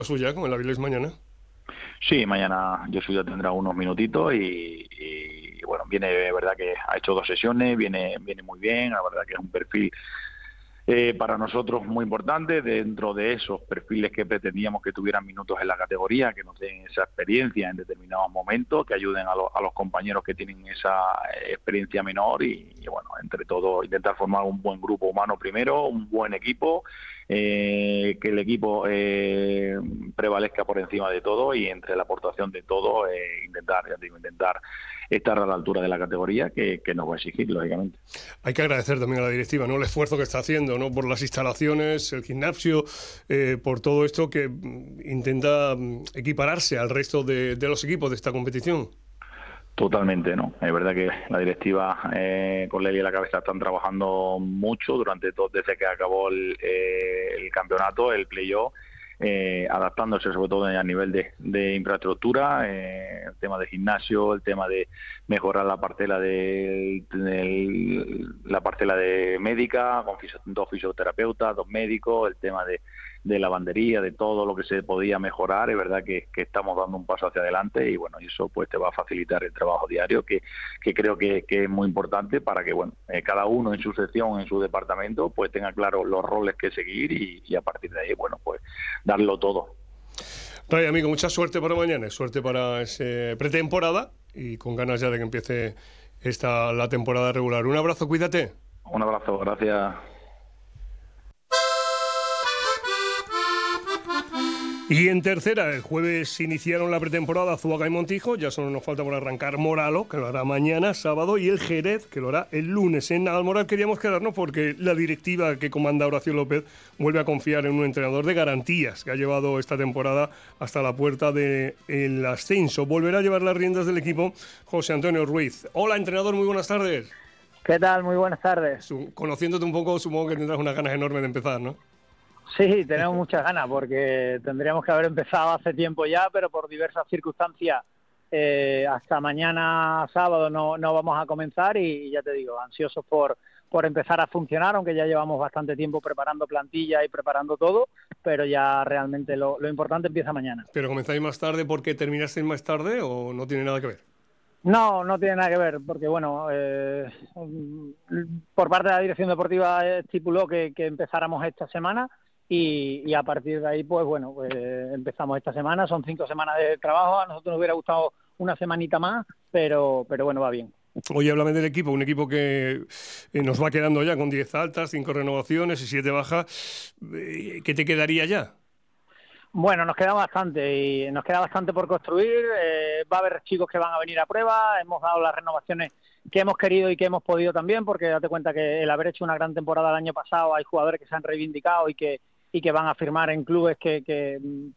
suya con el Avilés mañana. Sí, mañana Josué tendrá unos minutitos y bueno, viene, verdad que ha hecho 2 sesiones, viene muy bien, la verdad que es un perfil para nosotros muy importante dentro de esos perfiles que pretendíamos que tuvieran minutos en la categoría, que nos den esa experiencia en determinados momentos, que ayuden a los compañeros que tienen esa experiencia menor y bueno, entre todo intentar formar un buen grupo humano primero, un buen equipo, que el equipo prevalezca por encima de todo y entre la aportación de todo intentar, ya digo, intentar estar a la altura de la categoría que nos va a exigir, lógicamente. Hay que agradecer también a la directiva, ¿no? El esfuerzo que está haciendo, ¿no? Por las instalaciones, el gimnasio, por todo esto que intenta equipararse al resto de los equipos de esta competición. Totalmente, ¿no? Es verdad que la directiva con Lely a la cabeza están trabajando mucho durante todo, desde que acabó el campeonato, el playoff, adaptándose sobre todo a nivel de infraestructura, el tema de gimnasio, el tema de mejorar la parcela la parcela de médica, con 2 fisioterapeutas, 2 médicos, el tema de lavandería, de todo lo que se podía mejorar. Es verdad que estamos dando un paso hacia adelante y bueno, y eso pues te va a facilitar el trabajo diario que creo que es muy importante para que bueno, cada uno en su sección, en su departamento, pues tenga claro los roles que seguir y a partir de ahí, bueno, pues darlo todo. Ray, amigo, mucha suerte para mañana, suerte para esa pretemporada y con ganas ya de que empiece la temporada regular. Un abrazo, cuídate. Un abrazo, gracias. Y en tercera, el jueves iniciaron la pretemporada Zuaga y Montijo, ya solo nos falta por arrancar Moralo, que lo hará mañana, sábado, y el Jerez, que lo hará el lunes. En Almoral queríamos quedarnos porque la directiva que comanda Horacio López vuelve a confiar en un entrenador de garantías que ha llevado esta temporada hasta la puerta del ascenso. Volverá a llevar las riendas del equipo José Antonio Ruiz. Hola, entrenador, muy buenas tardes. ¿Qué tal? Muy buenas tardes. Conociéndote un poco, supongo que tendrás unas ganas enormes de empezar, ¿no? Sí, tenemos muchas ganas porque tendríamos que haber empezado hace tiempo ya, pero por diversas circunstancias hasta mañana sábado no vamos a comenzar y ya te digo, ansiosos por empezar a funcionar, aunque ya llevamos bastante tiempo preparando plantilla y preparando todo, pero ya realmente lo importante empieza mañana. ¿Pero comenzáis más tarde porque terminasteis más tarde o no tiene nada que ver? No tiene nada que ver, porque bueno, por parte de la dirección deportiva estipuló que empezáramos esta semana y a partir de ahí, pues bueno, empezamos esta semana, son 5 semanas de trabajo, a nosotros nos hubiera gustado una semanita más, pero bueno, va bien. Oye, háblame del equipo, un equipo que nos va quedando ya con 10 altas, 5 renovaciones y 7 bajas. ¿Qué te quedaría ya? Bueno, nos queda bastante por construir, va a haber chicos que van a venir a prueba, hemos dado las renovaciones que hemos querido y que hemos podido también, porque date cuenta que el haber hecho una gran temporada el año pasado, hay jugadores que se han reivindicado y que van a firmar en clubes que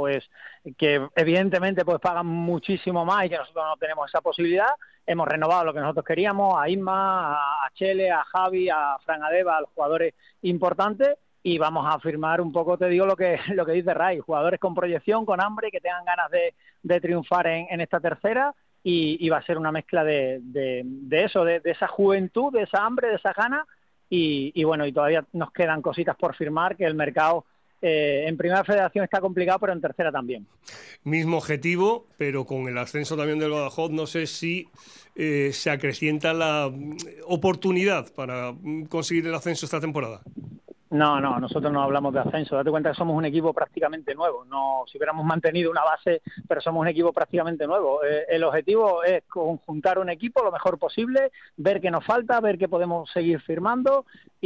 evidentemente pues pagan muchísimo más y que nosotros no tenemos esa posibilidad. Hemos renovado lo que nosotros queríamos, a Isma, a Chele, a Javi, a Fran Adeba, a los jugadores importantes, y vamos a firmar un poco, te digo lo que dice Ray, jugadores con proyección, con hambre, que tengan ganas de triunfar en esta tercera, y va a ser una mezcla de eso, de esa juventud, de esa hambre, de esa ganas, y bueno, y todavía nos quedan cositas por firmar, que el mercado en primera federación está complicado, pero en tercera también. Mismo objetivo, pero con el ascenso también del Badajoz, no sé si se acrecienta la oportunidad para conseguir el ascenso esta temporada. No, nosotros no hablamos de ascenso. Date cuenta que somos un equipo prácticamente nuevo. No, si hubiéramos mantenido una base, pero somos un equipo prácticamente nuevo. El objetivo es conjuntar un equipo lo mejor posible, ver qué nos falta, ver qué podemos seguir firmando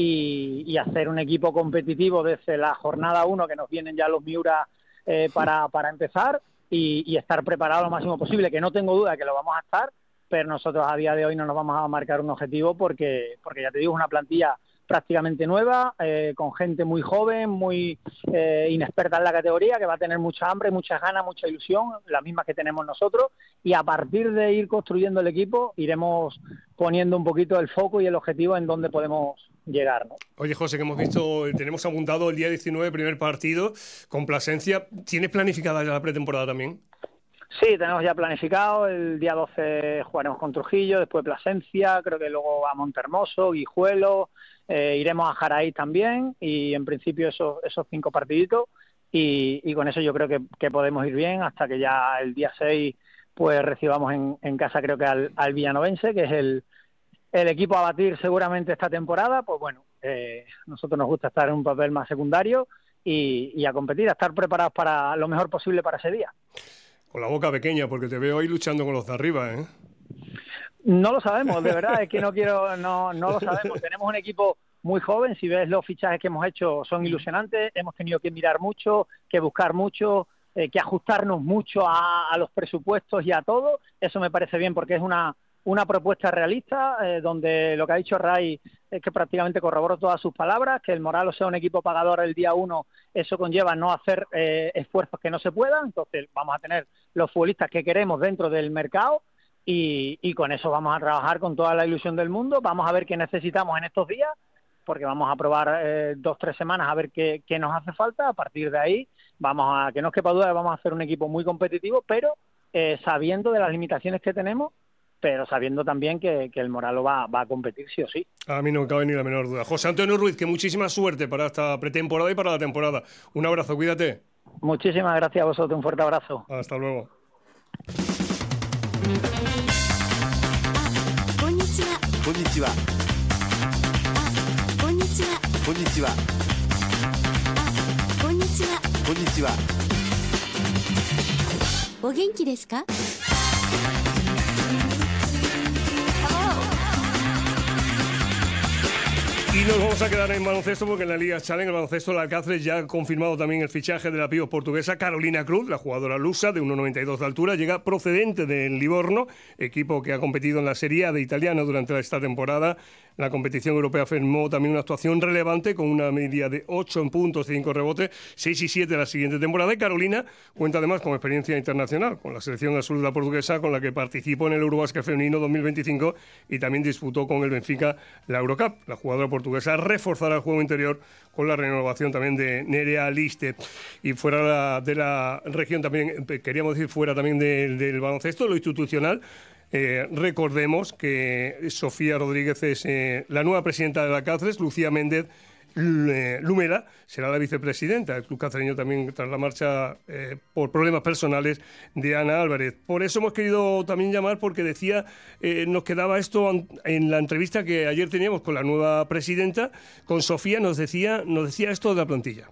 y hacer un equipo competitivo desde la jornada 1, que nos vienen ya los Miura para empezar y estar preparado lo máximo posible, que no tengo duda de que lo vamos a estar, pero nosotros a día de hoy no nos vamos a marcar un objetivo porque ya te digo, es una plantilla prácticamente nueva, con gente muy joven, muy inexperta en la categoría, que va a tener mucha hambre, muchas ganas, mucha ilusión, las mismas que tenemos nosotros, y a partir de ir construyendo el equipo iremos poniendo un poquito el foco y el objetivo en dónde podemos llegar, ¿no? Oye, José, que hemos visto, tenemos apuntado el día 19, primer partido, con Plasencia. ¿Tienes planificada ya la pretemporada también? Sí, tenemos ya planificado, el día 12 jugaremos con Trujillo, después Plasencia, creo que luego a Montermoso, Guijuelo, iremos a Jaraí también, y en principio esos 5 partiditos, y con eso yo creo que podemos ir bien hasta que ya el día 6 pues recibamos en casa creo que al Villanovense, que es el equipo a batir seguramente esta temporada. Pues bueno, nosotros nos gusta estar en un papel más secundario y a competir, a estar preparados para lo mejor posible para ese día. Con la boca pequeña, porque te veo ahí luchando con los de arriba, ¿eh? No lo sabemos, de verdad, es que no lo sabemos. Tenemos un equipo muy joven, si ves los fichajes que hemos hecho son ilusionantes, hemos tenido que mirar mucho, que buscar mucho, que ajustarnos mucho a los presupuestos y a todo. Eso me parece bien porque es una propuesta realista, donde lo que ha dicho Ray es que prácticamente corroboró todas sus palabras, que el Moralos sea un equipo pagador el día 1, eso conlleva no hacer esfuerzos que no se puedan. Entonces vamos a tener los futbolistas que queremos dentro del mercado y con eso vamos a trabajar con toda la ilusión del mundo. Vamos a ver qué necesitamos en estos días, porque vamos a probar 2-3 semanas a ver qué nos hace falta. A partir de ahí, que no os quepa duda, vamos a hacer un equipo muy competitivo, pero sabiendo de las limitaciones que tenemos, pero sabiendo también que el Moralos va a competir sí o sí. A mí no me cabe ni la menor duda. José Antonio Ruiz, que muchísima suerte para esta pretemporada y para la temporada. Un abrazo, cuídate. Muchísimas gracias a vosotros, un fuerte abrazo. Hasta luego. Konnichiwa. Konnichiwa. Konnichiwa. Konnichiwa. Konnichiwa. ¿O genki desu ka? Y nos vamos a quedar en baloncesto porque en la Liga Challenge, el baloncesto, el Alcáceres ya ha confirmado también el fichaje de la pívot portuguesa Carolina Cruz, la jugadora lusa de 1,92 de altura, llega procedente del Livorno, equipo que ha competido en la Serie A de italiano durante esta temporada. La competición europea firmó también una actuación relevante con una media de 8 en puntos, 5 rebotes, 6 y 7 la siguiente temporada. Y Carolina cuenta además con experiencia internacional, con la selección azul de la portuguesa, con la que participó en el Eurobasket femenino 2025 y también disputó con el Benfica la Eurocup. La jugadora portuguesa reforzará el juego interior con la renovación también de Nerea Liste. Y fuera de la región también, queríamos decir fuera también del baloncesto, lo institucional. Recordemos que Sofía Rodríguez es la nueva presidenta de la Cáceres, Lucía Méndez Lumela será la vicepresidenta. El club cacereño también tras la marcha por problemas personales de Ana Álvarez. Por eso hemos querido también llamar, porque decía, nos quedaba esto en la entrevista que ayer teníamos con la nueva presidenta, con Sofía, nos decía esto de la plantilla.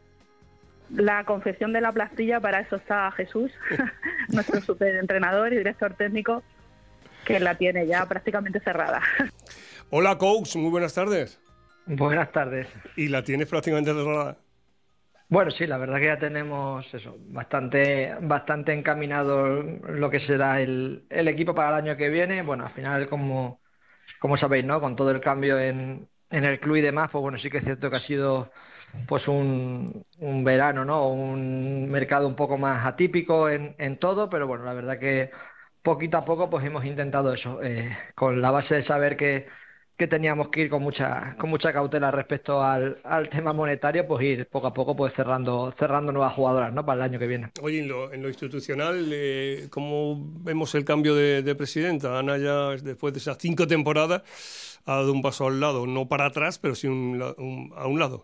La confección de la plantilla, para eso está Jesús, nuestro superentrenador y director técnico, que la tiene ya prácticamente cerrada. Hola, coach, muy buenas tardes. Buenas tardes. ¿Y la tienes prácticamente cerrada? Bueno, sí, la verdad que ya tenemos eso, bastante encaminado lo que será el equipo para el año que viene. Bueno, al final, como sabéis, ¿no? Con todo el cambio en el club y demás, pues bueno, sí que es cierto que ha sido pues un verano, ¿no? Un mercado un poco más atípico en todo, pero bueno, la verdad que poquito a poco pues hemos intentado eso, con la base de saber que teníamos que ir con mucha cautela respecto al tema monetario, pues ir poco a poco pues cerrando nuevas jugadoras, ¿no? Para el año que viene. Oye, en lo institucional, ¿cómo vemos el cambio de presidenta? Ana ya, después de esas 5 temporadas, ha dado un paso al lado, no para atrás, pero sí a un lado.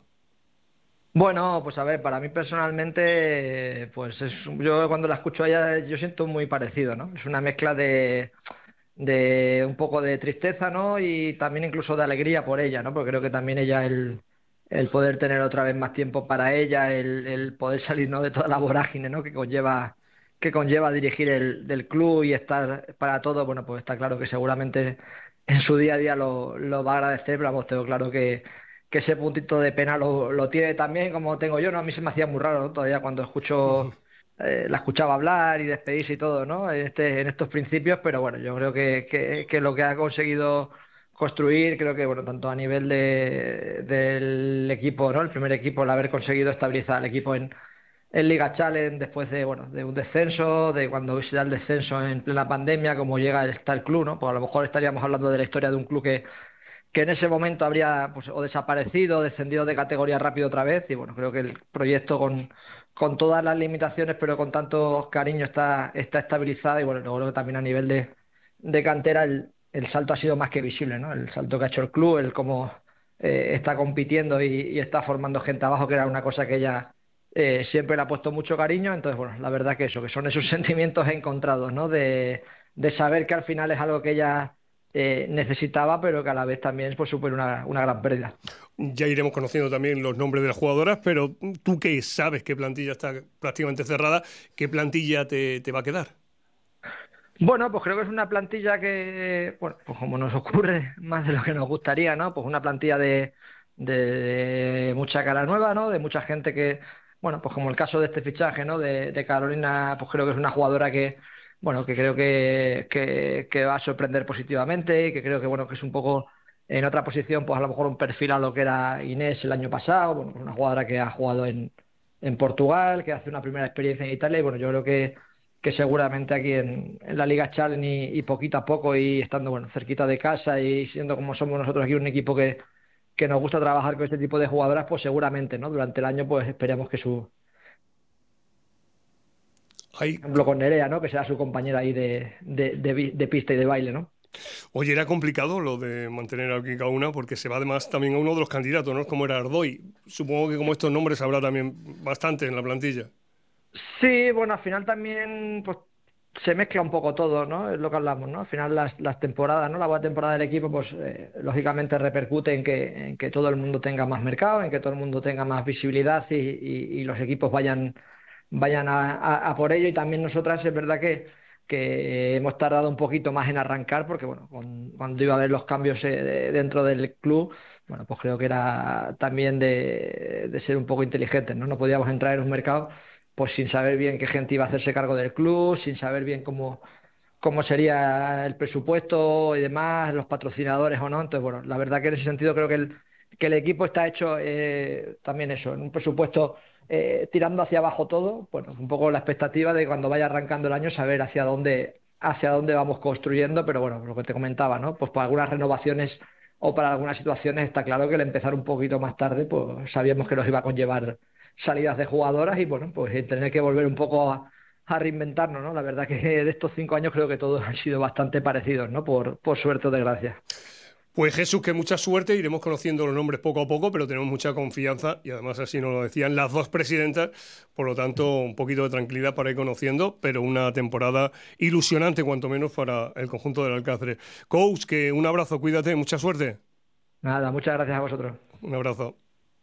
Bueno, pues a ver, para mí personalmente, pues yo cuando la escucho a ella, yo siento muy parecido, ¿no? Es una mezcla de un poco de tristeza, ¿no? Y también incluso de alegría por ella, ¿no? Porque creo que también ella, el poder tener otra vez más tiempo para ella, el poder salir, ¿no? De toda la vorágine, ¿no? Que conlleva dirigir del club y estar para todo, bueno, pues está claro que seguramente en su día a día lo va a agradecer, pero vamos, tengo claro que ese puntito de pena lo tiene también, como tengo yo, ¿no? A mí se me hacía muy raro, ¿no? Todavía cuando la escuchaba hablar y despedirse y todo, ¿no? En estos principios, pero bueno, yo creo que lo que ha conseguido construir, creo que, bueno, tanto a nivel del equipo, ¿no? El primer equipo, el haber conseguido estabilizar el equipo en Liga Challenge después de un descenso, de cuando se da el descenso en plena pandemia, como está el club, ¿no? Pues a lo mejor estaríamos hablando de la historia de un club que en ese momento habría pues o desaparecido o descendido de categoría rápido otra vez. Y bueno, creo que el proyecto con todas las limitaciones, pero con tanto cariño está estabilizado. Y bueno, luego creo que también a nivel de cantera el salto ha sido más que visible, ¿no? El salto que ha hecho el club, el cómo está compitiendo y está formando gente abajo, que era una cosa que ella siempre le ha puesto mucho cariño. Entonces, bueno, la verdad que eso, que son esos sentimientos encontrados, ¿no? De saber que al final es algo que ella necesitaba, pero que a la vez también pues, supone una gran pérdida. Ya iremos conociendo también los nombres de las jugadoras, pero tú que sabes qué plantilla está prácticamente cerrada, ¿qué plantilla te va a quedar? Bueno, pues creo que es una plantilla que, bueno, pues como nos ocurre más de lo que nos gustaría, ¿no? Pues una plantilla de mucha cara nueva, ¿no? De mucha gente que, bueno, pues como el caso de este fichaje, ¿no? De Carolina, pues creo que es una jugadora que, bueno, que creo que va a sorprender positivamente, que creo que, bueno, que es un poco en otra posición, pues a lo mejor un perfil a lo que era Inés el año pasado, bueno, pues una jugadora que ha jugado en Portugal, que hace una primera experiencia en Italia, y bueno, yo creo que seguramente aquí en la Liga Challenge y poquito a poco y estando bueno cerquita de casa y siendo como somos nosotros aquí un equipo que nos gusta trabajar con este tipo de jugadoras, pues seguramente, ¿no? Durante el año pues esperemos que por ejemplo con Nerea, ¿no? Que sea su compañera ahí de pista y de baile, ¿no? Oye, era complicado lo de mantener aquí cada una porque se va además también a uno de los candidatos, ¿no? Como era Ardoy. Supongo que como estos nombres habrá también bastante en la plantilla. Sí, bueno, al final también pues se mezcla un poco todo, ¿no? Es lo que hablamos, ¿no? Al final las temporadas, ¿no? La buena temporada del equipo, pues lógicamente repercute en que todo el mundo tenga más mercado, en que todo el mundo tenga más visibilidad y los equipos vayan a por ello. Y también nosotras es verdad que hemos tardado un poquito más en arrancar porque, bueno, cuando iba a haber los cambios dentro del club, bueno, pues creo que era también de ser un poco inteligentes, ¿no? No podíamos entrar en un mercado pues sin saber bien qué gente iba a hacerse cargo del club, sin saber bien cómo sería el presupuesto y demás, los patrocinadores o no. Entonces, bueno, la verdad que en ese sentido creo que el equipo está hecho también eso, en un presupuesto tirando hacia abajo todo, bueno, un poco la expectativa de cuando vaya arrancando el año saber hacia dónde vamos construyendo, pero bueno, lo que te comentaba, ¿no? Pues para algunas renovaciones o para algunas situaciones está claro que el empezar un poquito más tarde, pues sabíamos que nos iba a conllevar salidas de jugadoras y bueno, pues tener que volver un poco a reinventarnos, ¿no? La verdad que de estos 5 años creo que todos han sido bastante parecidos, ¿no? Por suerte o desgracia. Pues Jesús, que mucha suerte, iremos conociendo los nombres poco a poco, pero tenemos mucha confianza y además así nos lo decían las dos presidentas, por lo tanto un poquito de tranquilidad para ir conociendo, pero una temporada ilusionante cuanto menos para el conjunto del Alcácer. Coach, que un abrazo, cuídate, mucha suerte. Nada, muchas gracias a vosotros. Un abrazo.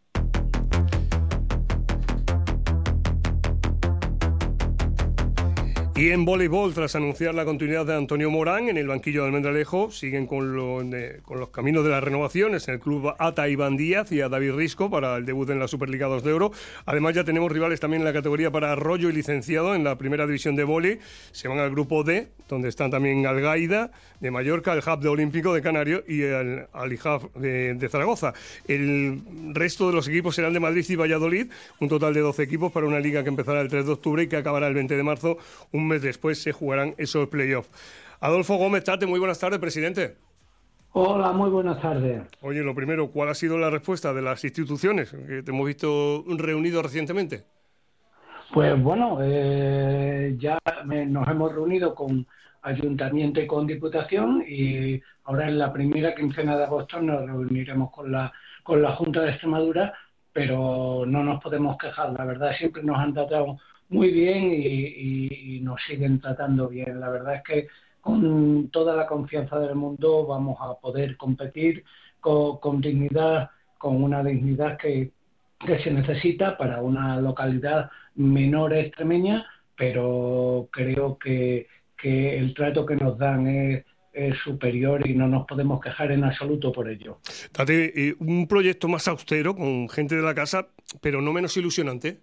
Y en voleibol, tras anunciar la continuidad de Antonio Morán en el banquillo de Almendralejo, siguen con los caminos de las renovaciones en el club Ata Iván Díaz y a David Risco para el debut en la Superliga 2 de Oro. Además ya tenemos rivales también en la categoría para Arroyo y Licenciado en la primera división de vóley. Se van al grupo D, donde están también Algaida de Mallorca, el Hub de Olímpico de Canario y el Alijab de Zaragoza. El resto de los equipos serán de Madrid y Valladolid, un total de 12 equipos para una liga que empezará el 3 de octubre y que acabará el 20 de marzo. Un mes después se jugarán esos playoffs. Adolfo Gómez Tate, muy buenas tardes, presidente. Hola, muy buenas tardes. Oye, lo primero, ¿cuál ha sido la respuesta de las instituciones que te hemos visto reunidos recientemente? Pues bueno, ya nos hemos reunido con Ayuntamiento y con Diputación y ahora en la primera quincena de agosto nos reuniremos con la Junta de Extremadura, pero no nos podemos quejar. La verdad, siempre nos han tratado muy bien y nos siguen tratando bien. La verdad es que con toda la confianza del mundo vamos a poder competir con dignidad, con una dignidad que se necesita para una localidad menor extremeña, pero creo que el trato que nos dan es superior y no nos podemos quejar en absoluto por ello. Tate, un proyecto más austero con gente de la casa, pero no menos ilusionante.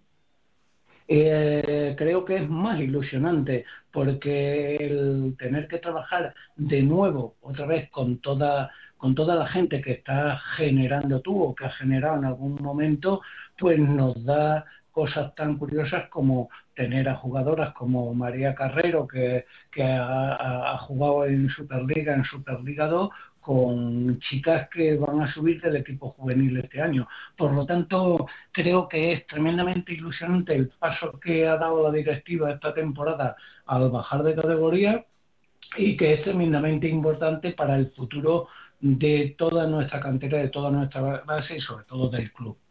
Creo que es más ilusionante porque el tener que trabajar de nuevo, otra vez, con toda la gente que está generando tú o que has generado en algún momento, pues nos da cosas tan curiosas como tener a jugadoras como María Carrero, que ha jugado en Superliga, en Superliga 2, con chicas que van a subir del equipo juvenil este año. Por lo tanto, creo que es tremendamente ilusionante el paso que ha dado la directiva esta temporada al bajar de categoría y que es tremendamente importante para el futuro de toda nuestra cantera, de toda nuestra base y sobre todo del club.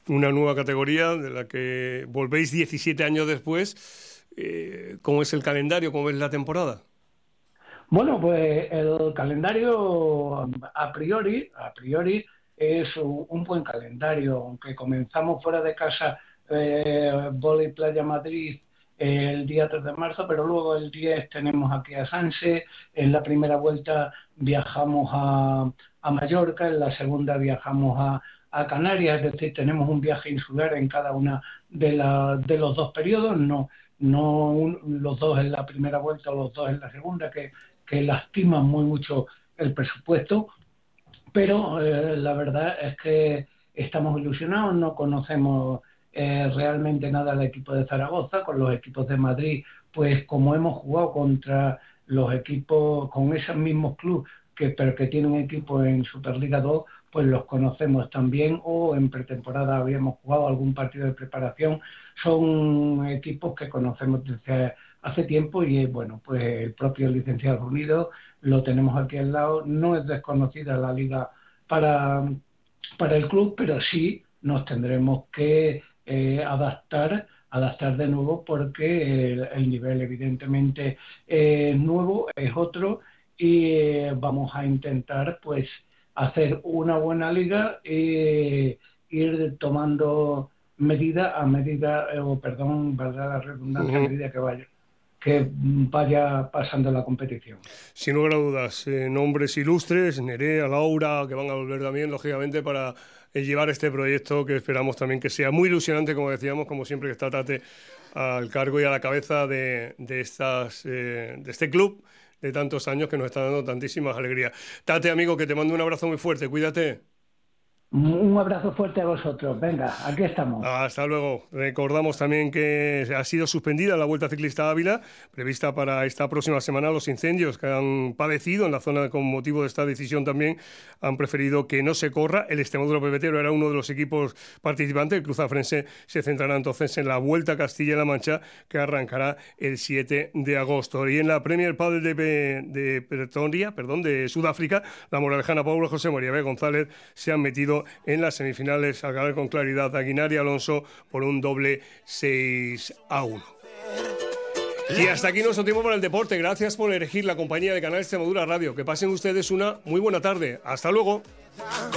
una nueva categoría de la que volvéis 17 años después. ¿Cómo es el calendario? ¿Cómo es la temporada? Bueno, pues el calendario a priori es un buen calendario, aunque comenzamos fuera de casa Vóley Playa Madrid el día 3 de marzo, pero luego el 10 tenemos aquí a Sanse, en la primera vuelta viajamos a Mallorca, en la segunda viajamos a Canarias, es decir, tenemos un viaje insular en cada una de los dos periodos, no los dos en la primera vuelta o los dos en la segunda, que lastiman muy mucho el presupuesto, pero la verdad es que estamos ilusionados, no conocemos realmente nada del equipo de Zaragoza. Con los equipos de Madrid, pues como hemos jugado contra los equipos con esos mismos clubes, pero que tienen equipo en Superliga 2, pues los conocemos también, o en pretemporada habíamos jugado algún partido de preparación. Son equipos que conocemos desde hace tiempo y bueno, pues el propio licenciado Unido lo tenemos aquí al lado. No es desconocida la liga para el club, pero sí nos tendremos que adaptar de nuevo, porque el nivel evidentemente nuevo es otro, y vamos a intentar pues hacer una buena liga e ir tomando medida a medida, verdad la redundancia, a medida que vaya pasando la competición. Sin lugar a dudas, nombres ilustres, Nerea, Laura, que van a volver también, lógicamente, para llevar este proyecto, que esperamos también que sea muy ilusionante, como decíamos, como siempre que está Tate al cargo y a la cabeza de este club de tantos años que nos está dando tantísimas alegrías. Tate, amigo, que te mando un abrazo muy fuerte, cuídate. Un abrazo fuerte a vosotros. Venga, aquí estamos. Hasta luego. Recordamos también que ha sido suspendida la Vuelta Ciclista Ávila, prevista para esta próxima semana. Los incendios que han padecido en la zona con motivo de esta decisión también han preferido que no se corra. El Extremadura Pebetero era uno de los equipos participantes. El Cruz Afrense se centrará entonces en la Vuelta a Castilla-La Mancha, que arrancará el 7 de agosto. Y en la Premier Padel de Sudáfrica, la moralejana Paula José María B. González se han metido en las semifinales al ganar con claridad a Guinar y Alonso por un doble 6-1. Y hasta aquí nuestro tiempo para el deporte. Gracias por elegir la compañía de Canal Extremadura Radio. Que pasen ustedes una muy buena tarde. Hasta luego.